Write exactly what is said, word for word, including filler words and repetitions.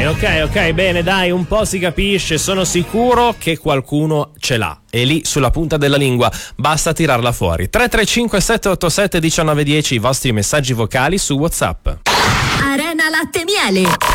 ok, ok, bene, dai, un po' si capisce. Sono sicuro che qualcuno ce l'ha. È lì sulla punta della lingua, basta tirarla fuori. tre tre cinque sette otto sette uno nove uno zero, i vostri messaggi vocali su WhatsApp. Arena Latte Miele.